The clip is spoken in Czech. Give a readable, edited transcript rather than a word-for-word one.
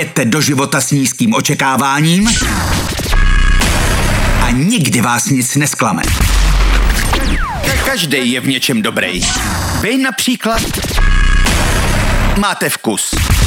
Jděte do života s nízkým očekáváním a nikdy vás nic nesklame. Každý je v něčem dobrý. Vy například máte vkus.